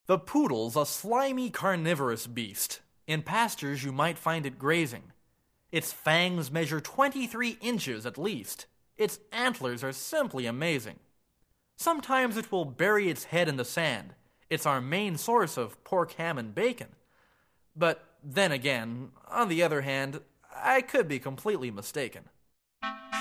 The poodle's a slimy carnivorous beast. In pastures you might find it grazing. Its fangs measure 23 inches at least. Its antlers are simply amazing. Sometimes it will bury its head in the sand. It's our main source of pork, ham, and bacon. But then again, on the other hand, I could be completely mistaken.